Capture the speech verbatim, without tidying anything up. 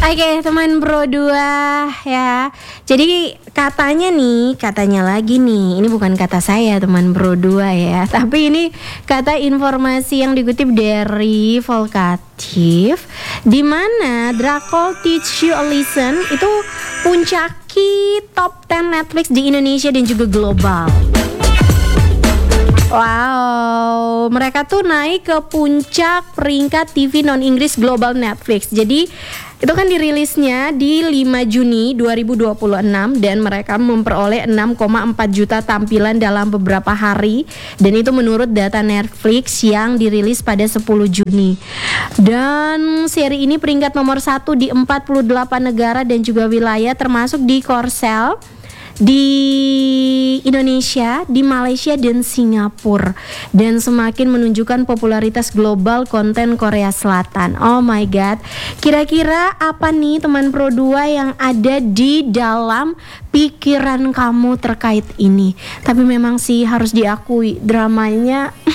Oke, teman Bro dua ya. Jadi katanya nih, katanya lagi nih, ini bukan kata saya teman Bro dua ya, tapi ini kata informasi yang dikutip dari Volkatif, di mana Drakor Teach You a Lesson itu puncaki top sepuluh Netflix di Indonesia dan juga global. Wow, mereka tuh naik ke puncak peringkat T V non-Inggris global Netflix. Jadi itu kan dirilisnya di lima Juni dua ribu dua puluh enam dan mereka memperoleh enam koma empat juta tampilan dalam beberapa hari. Dan itu menurut data Netflix yang dirilis pada sepuluh Juni. Dan seri ini peringkat nomor satu di empat puluh delapan negara dan juga wilayah, termasuk di Korsel, di Indonesia, di Malaysia dan Singapura, dan semakin menunjukkan popularitas global konten Korea Selatan. Oh my god. Kira-kira apa nih teman Pro dua yang ada di dalam pikiran kamu terkait ini? Tapi memang sih harus diakui, dramanya